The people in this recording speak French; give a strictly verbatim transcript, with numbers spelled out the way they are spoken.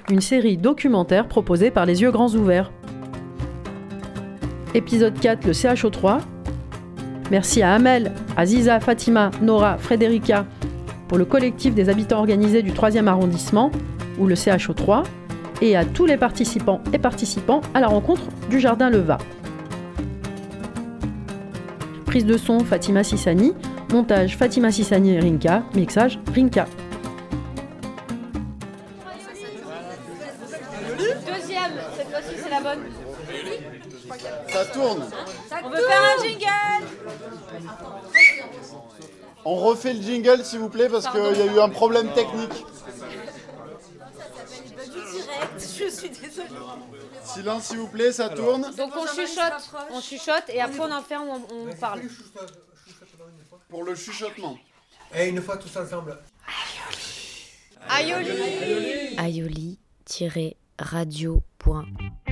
une série documentaire proposée par Les Yeux Grands Ouverts. Épisode quatre, le C H O trois. Merci à Amel, Aziza, Fatima, Nora, Frédérica pour le collectif des habitants organisés du troisième arrondissement, ou le C H O trois, et à tous les participants et participants à la rencontre du Jardin Leva. Prise de son, Fatima Sissani. Montage, Fatima Sissani et Rinka. Mixage, Rinka. Deuxième, cette fois-ci c'est la bonne. Ça tourne. On veut faire un jingle. On refait le jingle s'il vous plaît parce qu'il y a eu un problème technique. Je suis désolée. Silence s'il vous plaît, ça tourne. Donc on chuchote, on chuchote et après on en fait, on, on parle. Pour le chuchotement. Et une fois tous ensemble. Aioli. aioli tiret radio point